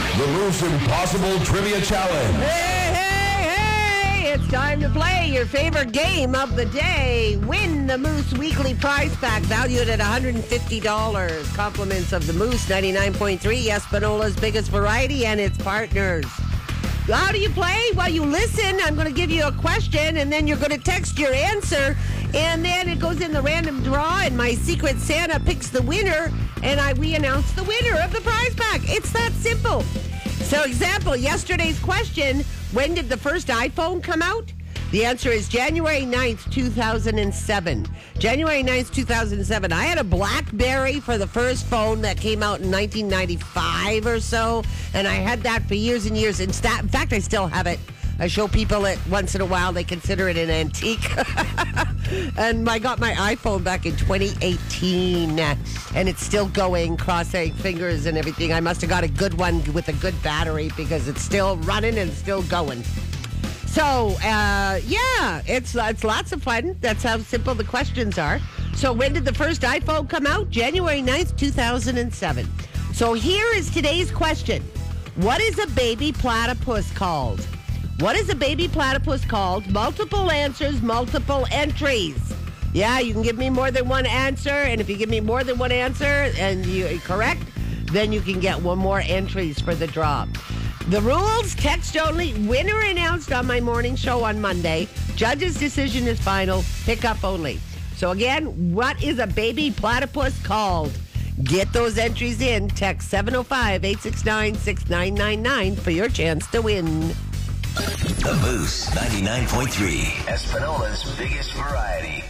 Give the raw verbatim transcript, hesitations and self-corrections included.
The Moose Impossible Trivia Challenge. Hey, hey, hey! It's time to play your favorite game of the day. Win the Moose Weekly Prize Pack valued at one hundred fifty dollars. Compliments of the Moose ninety-nine point three, Espanola's biggest variety, and its partners. How do you play? Well, you listen. I'm going to give you a question, and then you're going to text your answer, and then it goes in the random draw, and my Secret Santa picks the winner, and I we announce the winner of the prize pack. It's that simple. So, example, yesterday's question, when did the first iPhone come out? The answer is January ninth, two thousand seven. January ninth, two thousand seven. I had a BlackBerry for the first phone that came out in nineteen ninety-five or so, and I had that for years and years. In fact, I still have it. I show people it once in a while. They consider it an antique. And I got my iPhone back in twenty eighteen, and it's still going, crossing fingers and everything. I must have got a good one with a good battery because it's still running and still going. So, uh, yeah, it's it's lots of fun. That's how simple the questions are. So when did the first iPhone come out? January ninth, two thousand seven. So here is today's question. What is a baby platypus called? What is a baby platypus called? Multiple answers, multiple entries. Yeah, you can give me more than one answer, and if you give me more than one answer and you're correct, then you can get one more entries for the draw. The rules, text only, winner announced on my morning show on Monday. Judge's decision is final, pick up only. So again, what is a baby platypus called? Get those entries in. Text seven oh five, eight six nine, six nine nine nine for your chance to win. The Moose ninety-nine point three, Espanola's biggest variety.